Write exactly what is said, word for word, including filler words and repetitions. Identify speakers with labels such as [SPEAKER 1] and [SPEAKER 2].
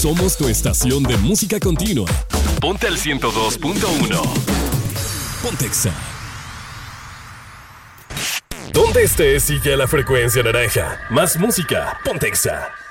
[SPEAKER 1] Somos tu estación de música continua. Ponte al ciento dos punto uno. Pontexa. Donde estés, sigue a la frecuencia naranja. Más música, Pontexa.